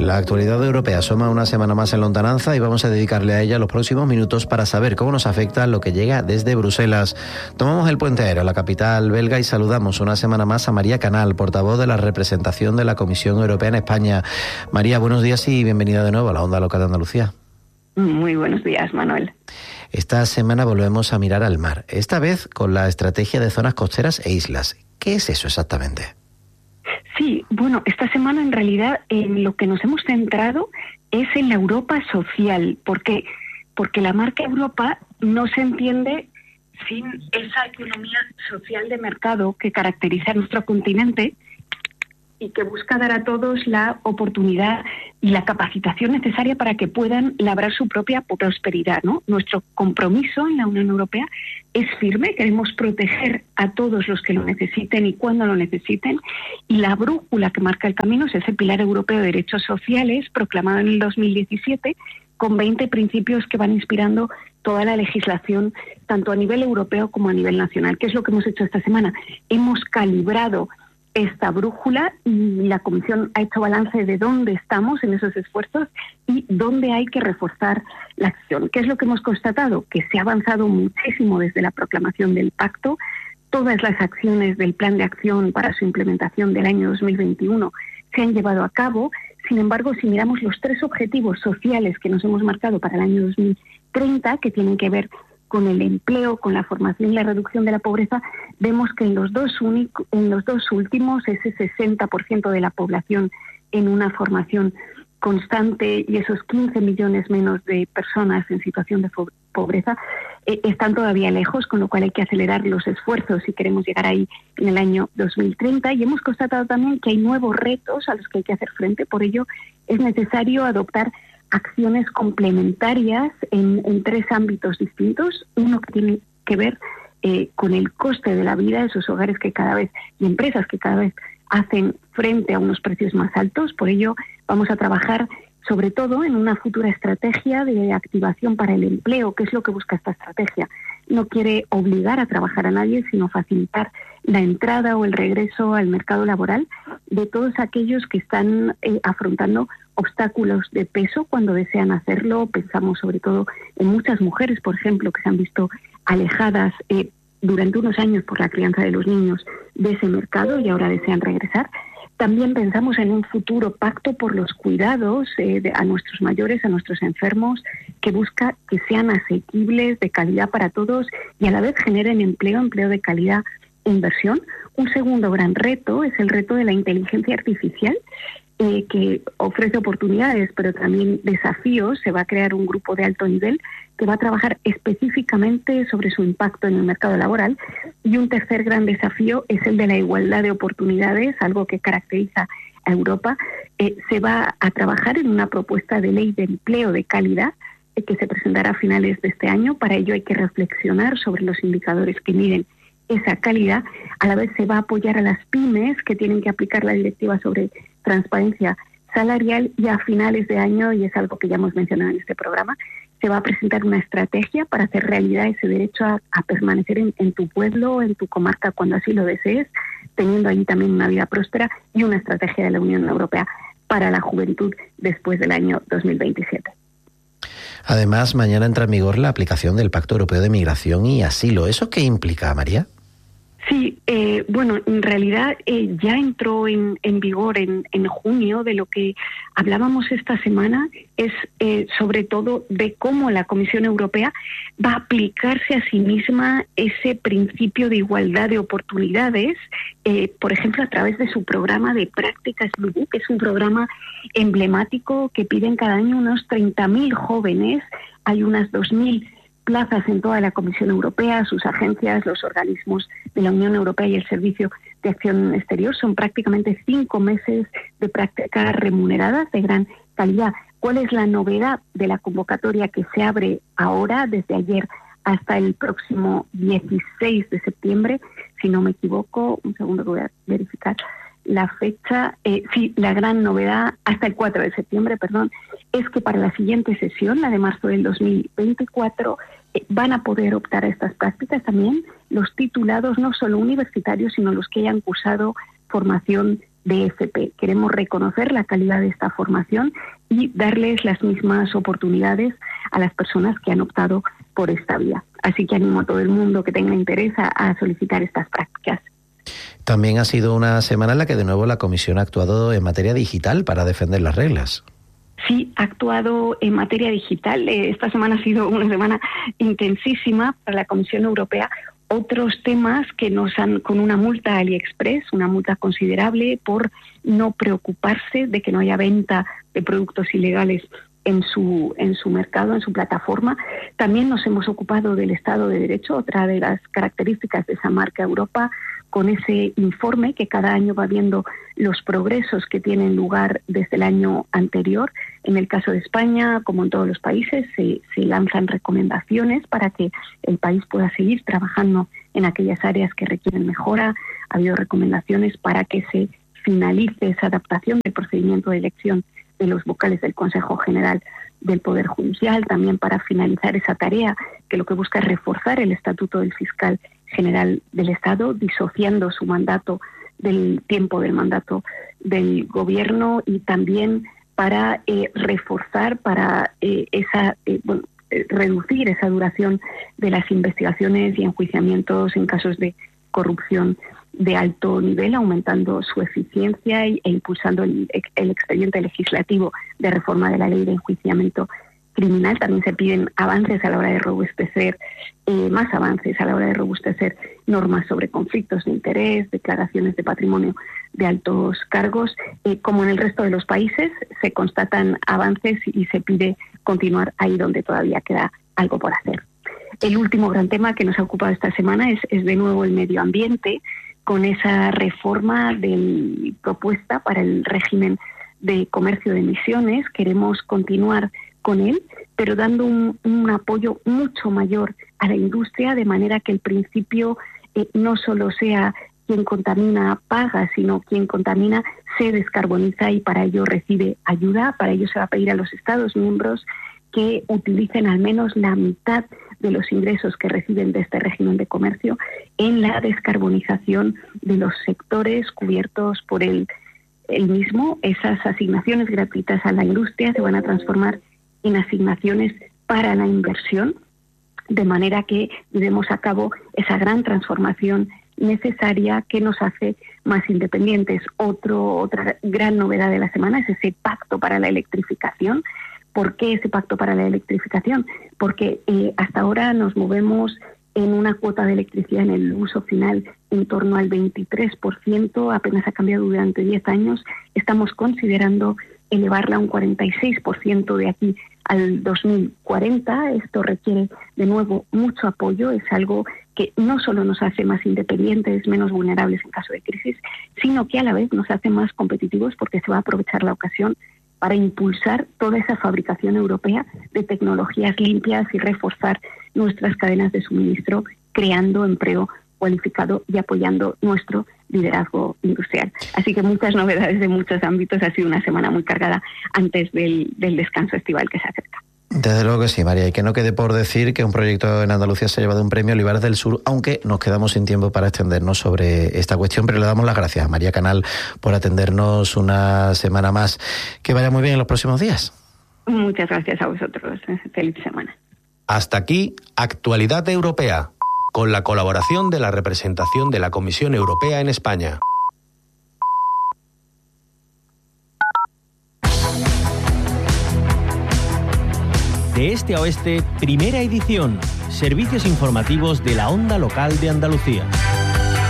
La actualidad europea asoma una semana más en lontananza y vamos a dedicarle a ella los próximos minutos para saber cómo nos afecta lo que llega desde Bruselas. Tomamos el puente aéreo a la capital belga y saludamos una semana más a María Canal, portavoz de la representación de la Comisión Europea en España. María, buenos días y bienvenida de nuevo a la Onda Local de Andalucía. Muy buenos días, Manuel. Esta semana volvemos a mirar al mar, esta vez con la estrategia de zonas costeras e islas. ¿Qué es eso exactamente? Sí, bueno, esta semana en realidad en lo que nos hemos centrado es en la Europa social. ¿Por qué? Porque la marca Europa no se entiende sin esa economía social de mercado que caracteriza a nuestro continente y que busca dar a todos la oportunidad y la capacitación necesaria para que puedan labrar su propia prosperidad, ¿no? Nuestro compromiso en la Unión Europea es firme, queremos proteger a todos los que lo necesiten y cuando lo necesiten, y la brújula que marca el camino es ese Pilar Europeo de Derechos Sociales, proclamado en el 2017, con 20 principios que van inspirando toda la legislación, tanto a nivel europeo como a nivel nacional. ¿Qué es lo que hemos hecho esta semana? Hemos calibrado esta brújula y la Comisión ha hecho balance de dónde estamos en esos esfuerzos y dónde hay que reforzar la acción. ¿Qué es lo que hemos constatado? Que se ha avanzado muchísimo desde la proclamación del pacto. Todas las acciones del plan de acción para su implementación del año 2021 se han llevado a cabo. Sin embargo, si miramos los 3 objetivos sociales que nos hemos marcado para el año 2030, que tienen que ver con el empleo, con la formación y la reducción de la pobreza, vemos que en los dos últimos ese 60% de la población en una formación constante y esos 15 millones menos de personas en situación de pobreza están todavía lejos, con lo cual hay que acelerar los esfuerzos si queremos llegar ahí en el año 2030. Y hemos constatado también que hay nuevos retos a los que hay que hacer frente. Por ello es necesario adoptar acciones complementarias en 3 ámbitos distintos. Uno que tiene que ver con el coste de la vida de esos hogares que cada vez y empresas que cada vez hacen frente a unos precios más altos. Por ello vamos a trabajar sobre todo en una futura estrategia de activación para el empleo. ¿Qué es lo que busca esta estrategia? No quiere obligar a trabajar a nadie, sino facilitar la entrada o el regreso al mercado laboral de todos aquellos que están afrontando obstáculos de peso cuando desean hacerlo. Pensamos sobre todo en muchas mujeres, por ejemplo, que se han visto alejadas durante unos años por la crianza de los niños de ese mercado y ahora desean regresar. También pensamos en un futuro pacto por los cuidados a nuestros mayores, a nuestros enfermos, que busca que sean asequibles, de calidad para todos y a la vez generen empleo de calidad e inversión. Un segundo gran reto es el reto de la inteligencia artificial, que ofrece oportunidades, pero también desafíos. Se va a crear un grupo de alto nivel que va a trabajar específicamente sobre su impacto en el mercado laboral. Y un tercer gran desafío es el de la igualdad de oportunidades, algo que caracteriza a Europa. Se va a trabajar en una propuesta de ley de empleo de calidad que se presentará a finales de este año. Para ello hay que reflexionar sobre los indicadores que miden esa calidad. A la vez se va a apoyar a las pymes que tienen que aplicar la directiva sobre transparencia salarial y a finales de año, y es algo que ya hemos mencionado en este programa, se va a presentar una estrategia para hacer realidad ese derecho a permanecer en tu pueblo, en tu comarca cuando así lo desees, teniendo allí también una vida próspera y una estrategia de la Unión Europea para la juventud después del año 2027. Además, mañana entra en vigor la aplicación del Pacto Europeo de Migración y Asilo. ¿Eso qué implica, María? Sí, bueno, en realidad ya entró en vigor en junio. De lo que hablábamos esta semana es sobre todo de cómo la Comisión Europea va a aplicarse a sí misma ese principio de igualdad de oportunidades, por ejemplo, a través de su programa de prácticas Blue, que es un programa emblemático que piden cada año unos 30.000 jóvenes. Hay unas 2.000 plazas en toda la Comisión Europea, sus agencias, los organismos de la Unión Europea y el Servicio de Acción Exterior. Son prácticamente 5 meses de prácticas remuneradas de gran calidad. ¿Cuál es la novedad de la convocatoria que se abre ahora, desde ayer hasta el próximo 16 de septiembre? Si no me equivoco, un segundo que voy a verificar la fecha. Sí, la gran novedad, hasta el 4 de septiembre, es que para la siguiente sesión, la de marzo del 2024, van a poder optar a estas prácticas también los titulados no solo universitarios, sino los que hayan cursado formación de FP. Queremos reconocer la calidad de esta formación y darles las mismas oportunidades a las personas que han optado por esta vía. Así que animo a todo el mundo que tenga interés a solicitar estas prácticas. También ha sido una semana en la que de nuevo la Comisión ha actuado en materia digital para defender las reglas. Sí, ha actuado en materia digital. Esta semana ha sido una semana intensísima para la Comisión Europea. Otros temas que nos han, con una multa a AliExpress, una multa considerable por no preocuparse de que no haya venta de productos ilegales en su mercado, en su plataforma. También nos hemos ocupado del Estado de Derecho, otra de las características de esa marca Europa, con ese informe que cada año va viendo los progresos que tienen lugar desde el año anterior. En el caso de España, como en todos los países, se lanzan recomendaciones para que el país pueda seguir trabajando en aquellas áreas que requieren mejora. Ha habido recomendaciones para que se finalice esa adaptación del procedimiento de elección de los vocales del Consejo General del Poder Judicial, también para finalizar esa tarea que lo que busca es reforzar el estatuto del fiscal general del Estado, disociando su mandato del tiempo del mandato del gobierno, y también para reforzar, para reducir esa duración de las investigaciones y enjuiciamientos en casos de corrupción de alto nivel, aumentando su eficiencia e impulsando el expediente legislativo de reforma de la ley de enjuiciamiento criminal. También se piden avances a la hora de robustecer, más avances a la hora de robustecer normas sobre conflictos de interés, declaraciones de patrimonio de altos cargos. Como en el resto de los países, se constatan avances y se pide continuar ahí donde todavía queda algo por hacer. El último gran tema que nos ha ocupado esta semana es de nuevo el medio ambiente, con esa reforma propuesta para el régimen de comercio de emisiones. Queremos continuar con él, pero dando un apoyo mucho mayor a la industria, de manera que el principio no solo sea quien contamina paga, sino quien contamina se descarboniza, y para ello recibe ayuda. Para ello se va a pedir a los Estados miembros que utilicen al menos la mitad de los ingresos que reciben de este régimen de comercio en la descarbonización de los sectores cubiertos por el mismo. Esas asignaciones gratuitas a la industria se van a transformar en asignaciones para la inversión, de manera que llevemos a cabo esa gran transformación necesaria que nos hace más independientes. Otra gran novedad de la semana es ese pacto para la electrificación. ¿Por qué ese pacto para la electrificación? Porque hasta ahora nos movemos en una cuota de electricidad en el uso final en torno al 23%, apenas ha cambiado durante 10 años. Estamos considerando elevarla a un 46% de aquí al 2040. Esto requiere, de nuevo, mucho apoyo. Es algo que no solo nos hace más independientes, menos vulnerables en caso de crisis, sino que a la vez nos hace más competitivos, porque se va a aprovechar la ocasión para impulsar toda esa fabricación europea de tecnologías limpias y reforzar nuestras cadenas de suministro, creando empleo cualificado y apoyando nuestro liderazgo industrial. Así que muchas novedades de muchos ámbitos. Ha sido una semana muy cargada antes del descanso estival que se acerca. Desde luego que sí, María, y que no quede por decir que un proyecto en Andalucía se ha llevado un premio Olivares del Sur, aunque nos quedamos sin tiempo para extendernos sobre esta cuestión, pero le damos las gracias a María Canal por atendernos una semana más. Que vaya muy bien en los próximos días. Muchas gracias a vosotros. Feliz semana. Hasta aquí, Actualidad Europea, con la colaboración de la representación de la Comisión Europea en España. De este a oeste, primera edición. Servicios informativos de la Onda Local de Andalucía.